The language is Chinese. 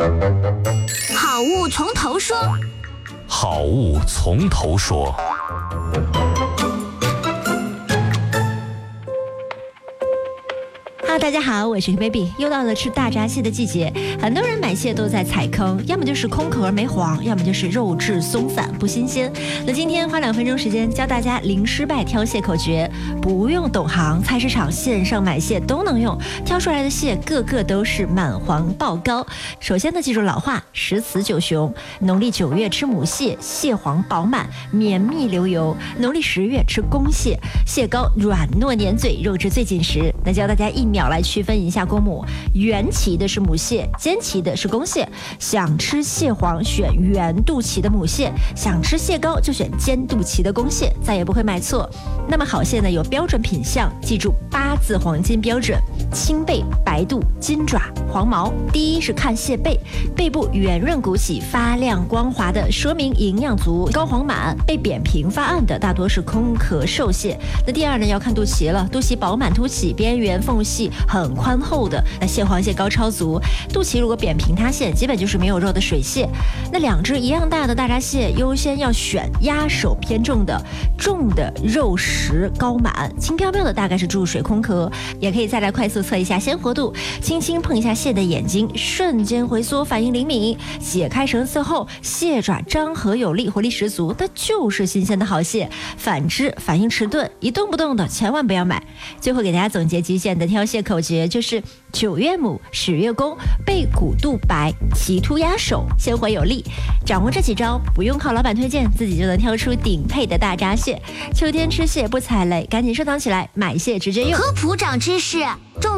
好物从头说。 好物从头说。 大家好，我是 baby， 又到了吃大闸蟹的季节，很多人买蟹都在踩坑，要么就是空壳没黄，要么就是肉质松散不新鲜。那今天花2分钟时间教大家零失败挑蟹口诀，不用懂行，菜市场线上买蟹都能用，挑出来的蟹个个都是满黄爆膏。首先呢，记住老话，十雌九雄。农历9月吃母蟹，蟹黄饱满绵密流油；农历10月吃公蟹，蟹膏软糯粘嘴，肉质最紧实。那教大家1秒来区分一下公母，圆鳍的是母蟹，尖鳍的是公蟹。想吃蟹黄选圆肚鳍的母蟹，想吃蟹膏就选尖肚鳍的公蟹，再也不会买错。那么好蟹呢有标准品相，记住8字黄金标准：青背、白肚、金爪、黄毛。第一是看蟹背，背部圆润鼓起、发亮光滑的，说明营养足、膏黄满；背扁平发暗的，大多是空壳瘦蟹。那第二呢要看肚脐了，肚脐饱满凸起，边缘缝隙很宽厚的，那蟹黄蟹膏超足。肚脐如果扁平塌陷，基本就是没有肉的水蟹。那2只一样大的大闸蟹，优先要选压手偏重的，重的肉实膏满，轻飘飘的大概是注水空壳。也可以再来快速测一下鲜活度，轻轻碰一下蟹的眼睛，瞬间回缩，反应灵敏。解开绳刺后，蟹爪张合有力，活力十足，那就是新鲜的好蟹。反之，反应迟钝，一动不动的，千万不要买。最后给大家总结极限的挑蟹口诀，就是9月母，10月公，背骨肚白，鳍突压手，鲜活有力。掌握这几招，不用靠老板推荐，自己就能挑出顶配的大闸蟹。秋天吃蟹不踩雷，赶紧收藏起来，买蟹直接用。 科普长知识。